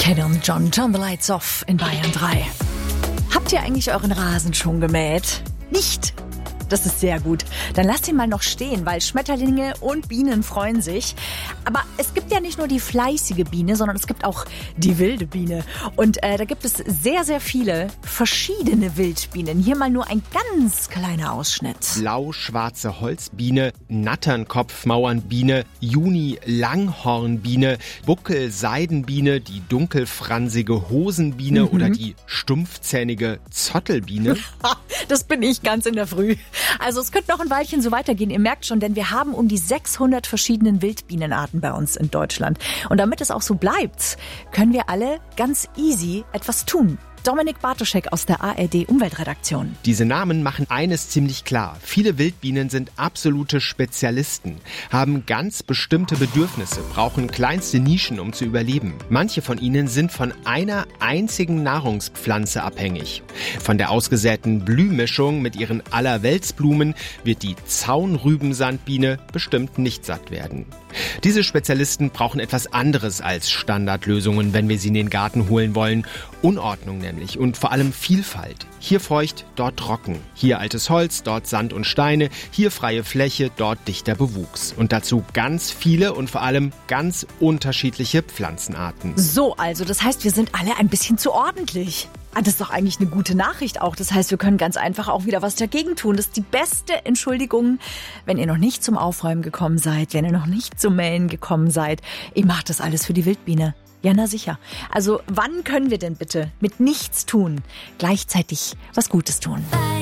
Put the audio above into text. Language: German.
Elton John, Turn the Lights Off in Bayern 3. Habt ihr eigentlich euren Rasen schon gemäht? Nicht? Das ist sehr gut. Dann lasst ihn mal noch stehen, weil Schmetterlinge und Bienen freuen sich. Aber es gibt ja nicht nur die fleißige Biene, sondern es gibt auch die wilde Biene. Und da gibt es sehr, sehr viele verschiedene Wildbienen. Hier mal nur ein ganz kleiner Ausschnitt. Blau-schwarze Holzbiene, Natternkopfmauernbiene, Juni-Langhornbiene, Buckel-Seidenbiene, die dunkelfransige Hosenbiene oder die stumpfzähnige Zottelbiene. Das bin ich ganz in der Früh. Also es könnte noch ein Weilchen so weitergehen. Ihr merkt schon, denn wir haben um die 600 verschiedenen Wildbienenarten bei uns in Deutschland. Und damit es auch so bleibt, können wir alle ganz easy etwas tun. Dominik Bartoschek aus der ARD Umweltredaktion. Diese Namen machen eines ziemlich klar. Viele Wildbienen sind absolute Spezialisten, haben ganz bestimmte Bedürfnisse, brauchen kleinste Nischen, um zu überleben. Manche von ihnen sind von einer einzigen Nahrungspflanze abhängig. Von der ausgesäten Blühmischung mit ihren Allerweltsblumen wird die Zaunrübensandbiene bestimmt nicht satt werden. Diese Spezialisten brauchen etwas anderes als Standardlösungen, wenn wir sie in den Garten holen wollen. Unordnung nämlich und vor allem Vielfalt. Hier feucht, dort trocken. Hier altes Holz, dort Sand und Steine. Hier freie Fläche, dort dichter Bewuchs. Und dazu ganz viele und vor allem ganz unterschiedliche Pflanzenarten. So, also das heißt, wir sind alle ein bisschen zu ordentlich. Das ist doch eigentlich eine gute Nachricht auch. Das heißt, wir können ganz einfach auch wieder was dagegen tun. Das ist die beste Entschuldigung, wenn ihr noch nicht zum Aufräumen gekommen seid, wenn ihr noch nicht zum Mähen gekommen seid. Ihr macht das alles für die Wildbiene. Ja, na sicher. Also wann können wir denn bitte mit nichts tun gleichzeitig was Gutes tun?